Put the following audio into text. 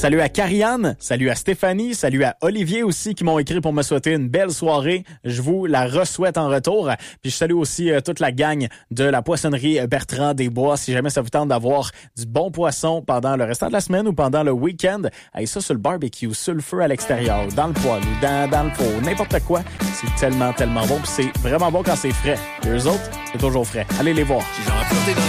Salut à Karianne, salut à Stéphanie, salut à Olivier aussi qui m'ont écrit pour me souhaiter une belle soirée. Je vous la re-souhaite en retour. Puis je salue aussi toute la gang de la poissonnerie Bertrand Desbois. Si jamais ça vous tente d'avoir du bon poisson pendant le restant de la semaine ou pendant le week-end, allez ça sur le barbecue, sur le feu à l'extérieur, dans le poêle ou dans le four, n'importe quoi. C'est tellement bon. Puis c'est vraiment bon quand c'est frais. Et eux autres, c'est toujours frais. Allez les voir.